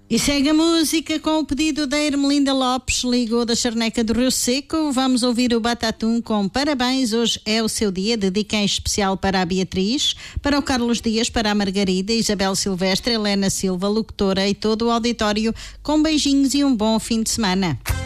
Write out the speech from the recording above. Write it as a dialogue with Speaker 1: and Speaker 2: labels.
Speaker 1: E segue a música com o pedido da Ermelinda Lopes, ligou da Charneca do Rio Seco. Vamos ouvir o Batatum com parabéns, hoje é o seu dia. Dedica em especial para a Beatriz, para o Carlos Dias, para a Margarida, Isabel Silvestre, Helena Silva, locutora e todo o auditório, com beijinhos e um bom fim de semana.